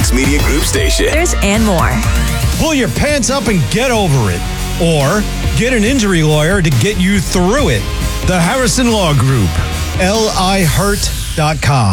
Fox Media Group station. And more. Pull your pants up and get over it. Or get an injury lawyer to get you through it. The Harrison Law Group. LIHurt.com.